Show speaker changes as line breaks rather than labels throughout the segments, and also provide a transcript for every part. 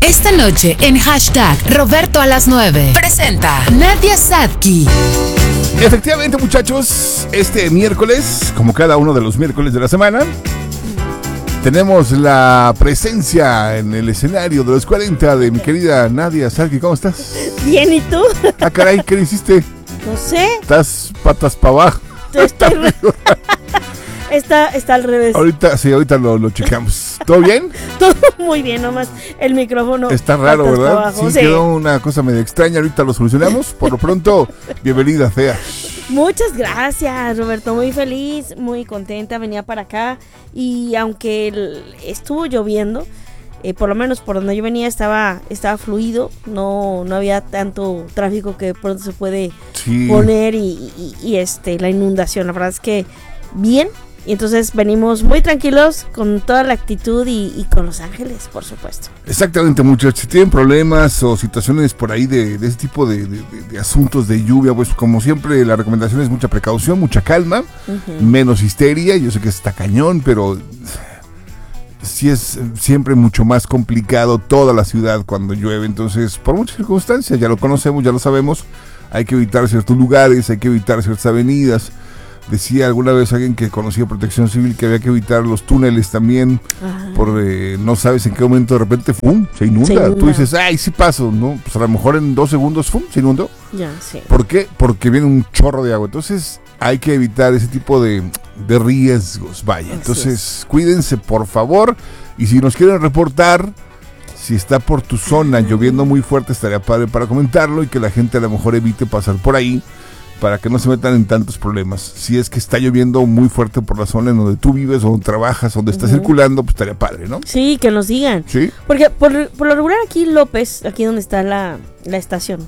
Esta noche en hashtag Roberto a las 9 presenta Nadia Sadki.
Efectivamente, muchachos, este miércoles, como cada uno de los miércoles de la semana, tenemos la presencia en el escenario de los 40 de mi querida Nadia Sadki. ¿Cómo estás?
Bien, ¿y tú?
Ah, caray, ¿qué hiciste?
No sé.
Estás patas para abajo.
Está al revés.
Ahorita lo checamos. ¿Todo bien?
Todo muy bien, nomás el micrófono.
Está raro,
patas
¿verdad?
para abajo.
Sí, quedó una cosa medio extraña. Ahorita lo solucionamos. Por lo pronto, bienvenida, Fea.
Muchas gracias, Roberto. Muy feliz, muy contenta. Venía para acá y aunque estuvo lloviendo, por lo menos por donde yo venía estaba fluido. No había tanto tráfico que pronto se puede poner y la inundación. La verdad es que bien. Y entonces venimos muy tranquilos con toda la actitud y con Los Ángeles, por supuesto.
Exactamente, muchachos. Si tienen problemas o situaciones por ahí de ese tipo de asuntos de lluvia, pues como siempre la recomendación es mucha precaución, mucha calma, menos histeria. Yo sé que está cañón, pero sí es siempre mucho más complicado toda la ciudad cuando llueve. Entonces, por muchas circunstancias, ya lo conocemos, ya lo sabemos, hay que evitar ciertos lugares, hay que evitar ciertas avenidas. Decía alguna vez alguien que conocía Protección Civil que había que evitar los túneles también, porque no sabes en qué momento de repente se inunda. Tú dices, ay, sí paso, ¿no? Pues a lo mejor en 2 segundos se inundó.
Ya, sí.
¿Por qué? Porque viene un chorro de agua. Entonces hay que evitar ese tipo de riesgos, vaya. Entonces cuídense, por favor. Y si nos quieren reportar, si está por tu zona lloviendo muy fuerte, estaría padre para comentarlo y que la gente a lo mejor evite pasar por ahí, para que no se metan en tantos problemas. Si es que está lloviendo muy fuerte por la zona en donde tú vives, o donde trabajas, donde estás circulando, pues estaría padre, ¿no?
Sí, que nos digan.
Sí.
Porque por lo regular aquí López, aquí donde está la estación,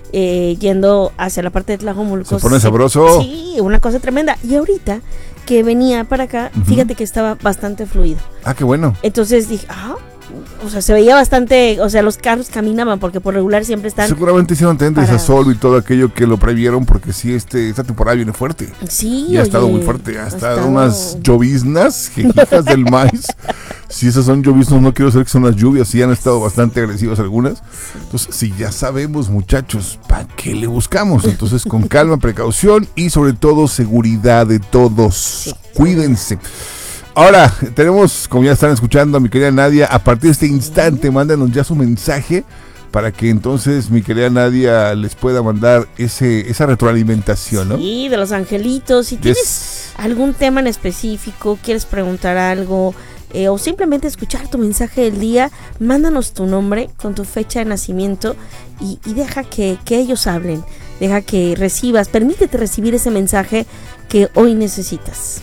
yendo hacia la parte de Tlajomulco.
Se pone sabroso.
Sí, una cosa tremenda. Y ahorita que venía para acá, fíjate que estaba bastante fluido.
Ah, qué bueno.
Entonces dije, o sea, se veía bastante, o sea, los carros caminaban porque por regular siempre están.
Seguramente hicieron tendes a sol y todo aquello que lo previeron, porque sí, esta temporada viene fuerte.
Sí,
y ha estado muy fuerte, ha estado unas lloviznas, hijas del maíz. Si esas son lloviznas, no quiero decir que son las lluvias, sí han estado bastante agresivas algunas. Entonces, si ya sabemos, muchachos, ¿para qué le buscamos? Entonces, con calma, precaución y sobre todo seguridad de todos. Sí. Cuídense. Ahora, tenemos, como ya están escuchando a mi querida Nadia, a partir de este instante, mándanos ya su mensaje para que entonces mi querida Nadia les pueda mandar esa retroalimentación, ¿no?
Sí, de los angelitos. Si tienes algún tema en específico, quieres preguntar algo, o simplemente escuchar tu mensaje del día, mándanos tu nombre con tu fecha de nacimiento y deja que ellos hablen, deja que recibas, permítete recibir ese mensaje que hoy necesitas.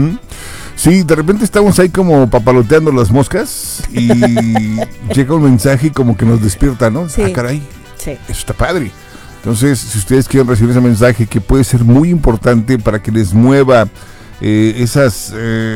Sí, de repente estamos ahí como papaloteando las moscas y llega un mensaje y como que nos despierta, ¿no?
Sí.
Ah, caray,
sí.
Eso está padre. Entonces, si ustedes quieren recibir ese mensaje que puede ser muy importante para que les mueva esas,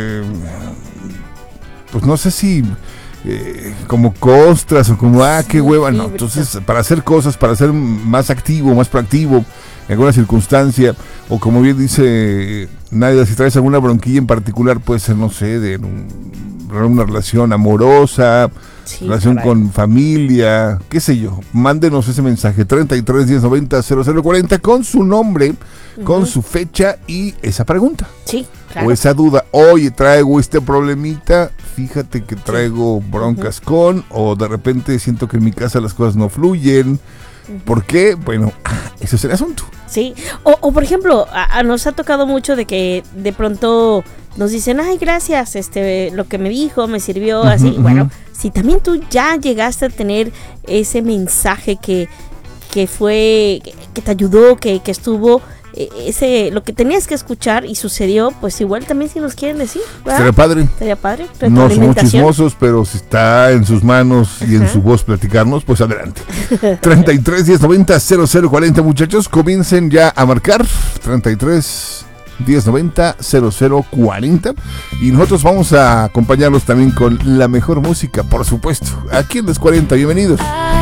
pues no sé si como costras o como, qué hueva, no. Entonces, para hacer cosas, para ser más activo, más proactivo en alguna circunstancia, o como bien dice Nadia, si traes alguna bronquilla en particular, puede ser, no sé, de una relación amorosa, relación con familia, qué sé yo, mándenos ese mensaje, 33 10 90 0040, con su nombre, con su fecha y esa pregunta.
Sí, claro.
O esa duda, oye, traigo este problemita, fíjate que traigo broncas o de repente siento que en mi casa las cosas no fluyen. ¿Por qué? Bueno, ese es el asunto.
Sí, o por ejemplo, nos ha tocado mucho de que de pronto nos dicen, ay, gracias, lo que me dijo, me sirvió, así. Bueno, si también tú ya llegaste a tener ese mensaje que fue, que te ayudó, que estuvo, lo que tenías que escuchar y sucedió, pues igual también si nos quieren decir, ¿verdad? Estaría padre.
No somos chismosos, pero si está en sus manos y en su voz platicarnos, pues adelante. 33 10 90 0040, muchachos, comiencen ya a marcar 33 10 90 0040 y nosotros vamos a acompañarlos también con la mejor música, por supuesto, aquí en los 40. Bienvenidos.